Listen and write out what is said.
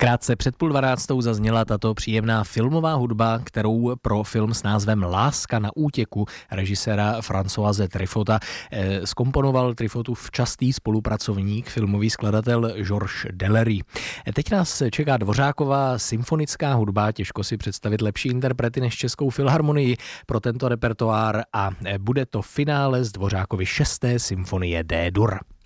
Krátce před 11:30 zazněla tato příjemná filmová hudba, kterou pro film s názvem Láska na útěku režiséra Françoise Triffota zkomponoval Triffotův častý spolupracovník, filmový skladatel Georges Delerue. Teď nás čeká Dvořákova symfonická hudba, těžko si představit lepší interprety než Českou filharmonii pro tento repertoár a bude to finále z Dvořákovy 6. symfonie D-dur.